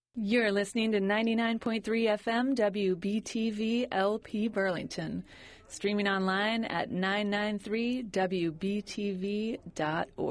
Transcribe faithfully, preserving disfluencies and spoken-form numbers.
You're listening to ninety-nine point three F M W B T V L P Burlington, streaming online at nine nine three W B T V dot org.